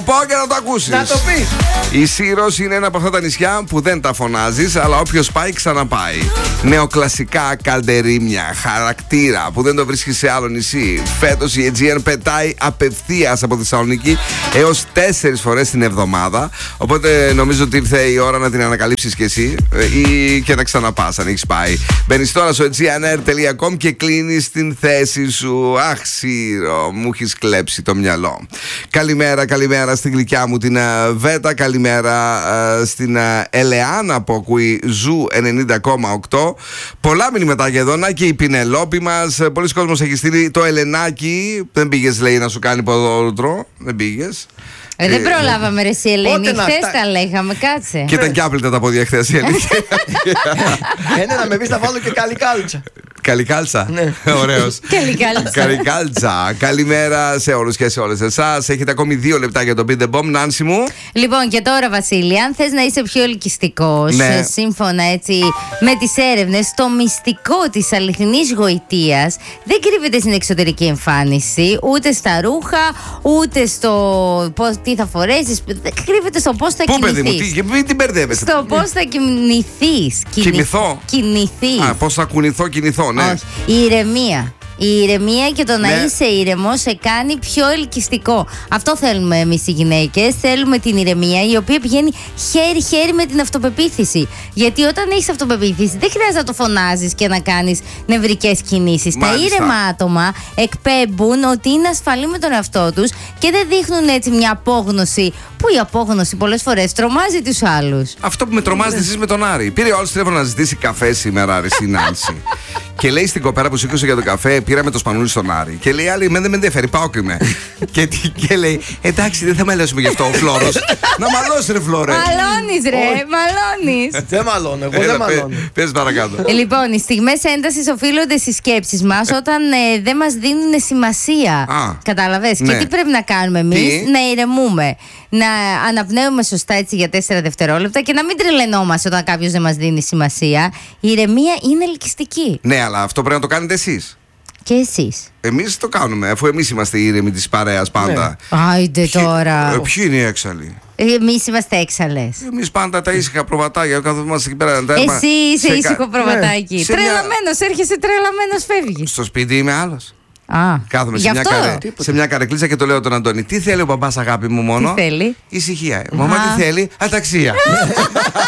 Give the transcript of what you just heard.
πω και να το ακούσεις. Να το πεις. Η Σύρος είναι ένα από αυτά τα νησιά που δεν τα φωνάζεις, αλλά όποιος πάει ξαναπάει. Νεοκλασικά καλντερίμια, χαρακτήρα που δεν το βρίσκεις σε άλλο νησί. Φέτος η Aegean πετάει απευθείας από Θεσσαλονίκη έως 4 φορές την εβδομάδα. Οπότε νομίζω ότι ήρθε η ώρα να την ανακαλύψεις κι εσύ ή και να ξαναπάς αν έχεις πάει. Μπαίνεις τώρα στο aegeanair.com και κλείνεις την θέση σου. Αχ, Σύρο, μου έχεις κλέψει το μυαλό. Καλημέρα στην γλυκιά μου την Βέτα. Καλημέρα στην Ελεάνα που ακούει Ζου 90,8. Πολλά μηνυματάκια εδώ. Να και η Πινελόπη μας. Πολλοί κόσμος έχει στείλει το Ελενάκι. Δεν πήγες, λέει, να σου κάνει ποδόλουτρο. Δεν πήγες. Δεν προλάβαμε, ρε εσύ, Ελένη. Χθες τα λέγαμε, κάτσε. Και ήταν κι άπλυτα τα πόδια χθες, η αλήθεια. Να με πεις να βάλω και καλή κάλτσα. Καλή κάλτσα. Ναι. Ωραίος. Καλή κάλτσα. Καλημέρα σε όλους και σε όλες εσάς. Έχετε ακόμη 2 λεπτά για το Beat the Bomb, Νάνση μου. Λοιπόν, και τώρα, Βασίλη, αν θες να είσαι πιο ελκυστικός, ναι, σύμφωνα έτσι με τις έρευνες, το μυστικό της αληθινής γοητείας δεν κρύβεται στην εξωτερική εμφάνιση, ούτε στα ρούχα, ούτε στο τι θα φορέσεις. Δεν κρύβεται στο πώς θα κινηθείς. Πού, παιδί μου, μην την μπερδεύεσαι. Στο πώς θα κινηθείς. Κινηθώ. Κινηθείς. Πώς θα κινηθώ, ναι. Όχι. Η ηρεμία. Η ηρεμία και το να ναι, είσαι ήρεμος σε κάνει πιο ελκυστικό. Αυτό θέλουμε εμείς οι γυναίκες. Θέλουμε την ηρεμία η οποία πηγαίνει χέρι-χέρι με την αυτοπεποίθηση. Γιατί όταν έχεις αυτοπεποίθηση δεν χρειάζεται να το φωνάζεις και να κάνεις νευρικές κινήσεις. Τα ήρεμα άτομα εκπέμπουν ότι είναι ασφαλή με τον εαυτό τους και δεν δείχνουν έτσι μια απόγνωση. Που η απόγνωση πολλές φορές τρομάζει τους άλλους. Αυτό που με τρομάζει εσείς με τον Άρη. Πήρε όλος τηλέφωνο να ζητήσει καφέ σήμερα, Άρη, η Νάνση. Και λέει στην κοπέρα που σήκωσε για το καφέ, πήραμε το σπανούλι στον Άρη. Και λέει άλλη, δεν με ενδιαφέρει, πάω και με. και λέει, εντάξει, δεν θα μαλώσουμε γι' αυτό ο Φλόρος. Να μαλώσει, ρε Φλόρε. Μαλώνεις, ρε, μαλώνεις. Δεν μαλώνω, εγώ δεν μαλώνω. Πες παρακάτω. Λοιπόν, οι στιγμές έντασης οφείλονται στις σκέψεις μας όταν δεν μας δίνουν σημασία. Κατάλαβες. Ναι. Και τι πρέπει να κάνουμε εμείς? Να ηρεμούμε. Να αναπνέουμε σωστά έτσι για 4 δευτερόλεπτα και να μην τρελαινόμαστε όταν κάποιος δεν μας δίνει σημασία. Η ηρεμία είναι ελκυστική. Ναι, αλλά αυτό πρέπει να το κάνετε εσείς. Και εσείς. Εμείς το κάνουμε, αφού εμείς είμαστε οι ήρεμοι της παρέας πάντα. Άιντε τώρα. Ποιοι είναι οι έξαλλοι? Εμείς είμαστε έξαλλες. Εμείς πάντα τα ήσυχα προβατάκια. Καθόμαστε εκεί πέρα. Εσύ είσαι ήσυχο προβατάκι. Τρελαμένος, έρχεσαι τρελαμένος, φεύγεις. Στο σπίτι είμαι άλλος. Κάθομαι σε μια καρεκλίτσα και το λέω τον Αντώνη. Τι θέλει ο μπαμπάς, αγάπη μου, μόνο? Τι θέλει? Ησυχία. Μαμά, τι θέλει? Αταξία.